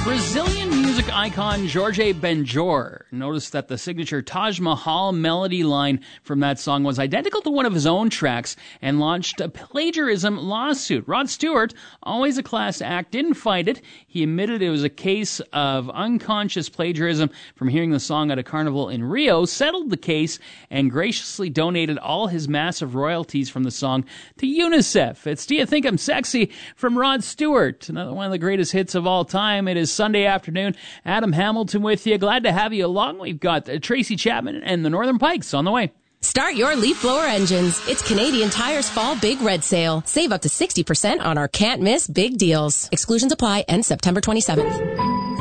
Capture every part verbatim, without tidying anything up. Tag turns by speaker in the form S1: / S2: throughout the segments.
S1: Brazilian music icon Jorge Benjor noticed that the signature Taj Mahal melody line from that song was identical to one of his own tracks and launched a plagiarism lawsuit. Rod Stewart, always a class act, didn't fight it. He admitted it was a case of unconscious plagiarism from hearing the song at a carnival in Rio, settled the case, and graciously donated all his massive royalties from the song to UNICEF. It's Do You Think I'm Sexy from Rod Stewart, another one of the greatest hits of all time. It is Sunday afternoon. Adam Hamilton with you. Glad to have you along. We've got uh, Tracy Chapman and the Northern Pikes on the way.
S2: Start your leaf blower engines. It's Canadian Tire's Fall Big Red Sale. Save up to sixty percent on our can't miss big deals. Exclusions apply. End September twenty-seventh.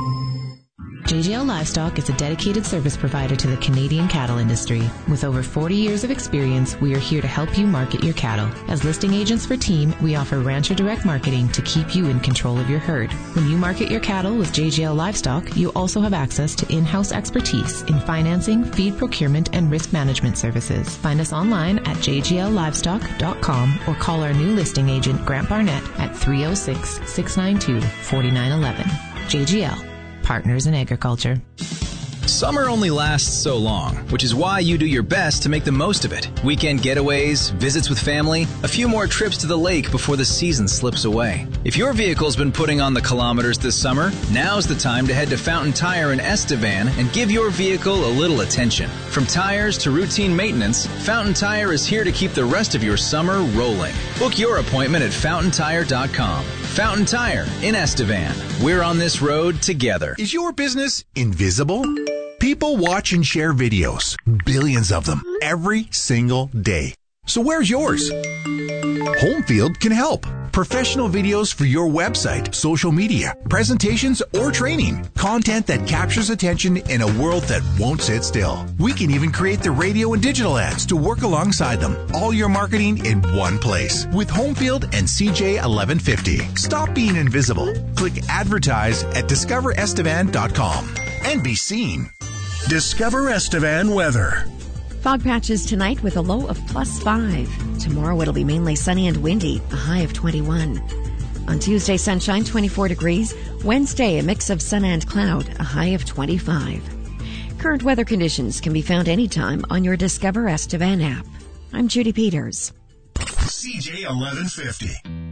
S3: J G L Livestock is a dedicated service provider to the Canadian cattle industry. With over forty years of experience, we are here to help you market your cattle. As listing agents for Team, we offer Rancher Direct Marketing to keep you in control of your herd. When you market your cattle with J G L Livestock, you also have access to in-house expertise in financing, feed procurement, and risk management services. Find us online at j g l livestock dot com or call our new listing agent, Grant Barnett, at three oh six, six nine two, four nine one one. J G L. Partners in Agriculture.
S4: Summer only lasts so long, which is why you do your best to make the most of it. Weekend getaways, visits with family, a few more trips to the lake before the season slips away. If your vehicle's been putting on the kilometers this summer, now's the time to head to Fountain Tire in Estevan and give your vehicle a little attention. From tires to routine maintenance, Fountain Tire is here to keep the rest of your summer rolling. Book your appointment at fountain tire dot com. Fountain Tire in Estevan. We're on this road together.
S5: Is your business invisible? People watch and share videos, billions of them, every single day. So where's yours? Homefield can help. Professional videos for your website, social media, presentations, or training. Content that captures attention in a world that won't sit still. We can even create the radio and digital ads to work alongside them. All your marketing in one place. With Homefield and C J eleven fifty. Stop being invisible. Click advertise at discover estevan dot com and be seen. Discover Estevan weather.
S6: Fog patches tonight with a low of plus five. Tomorrow it'll be mainly sunny and windy, a high of twenty-one. On Tuesday, sunshine, twenty-four degrees. Wednesday, a mix of sun and cloud, a high of twenty-five. Current weather conditions can be found anytime on your Discover Estevan app. I'm Judy Peters.
S5: C J eleven fifty.